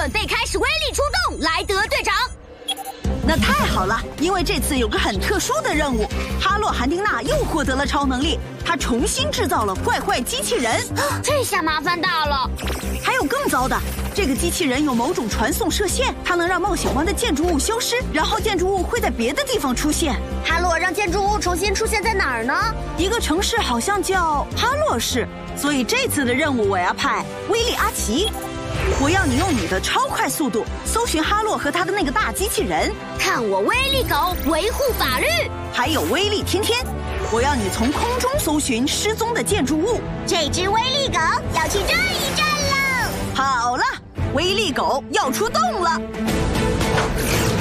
准备开始威力出动，莱德队长。 那太好了，因为这次有个很特殊的任务，哈洛·韩丁娜又获得了超能力，他重新制造了坏坏机器人。 这下麻烦大了。 还有更糟的，这个机器人有某种传送射线，它能让冒险湾的建筑物消失，然后建筑物会在别的地方出现。 哈洛让建筑物重新出现在哪儿呢？ 一个城市好像叫哈洛市，所以这次的任务我要派威利阿奇。我要你用你的超快速度搜寻哈洛和他的那个大机器人， 看我威力狗维护法律。 还有威力天天，我要你从空中搜寻失踪的建筑物。 这只威力狗要去这一站了。 好了，威力狗要出动了。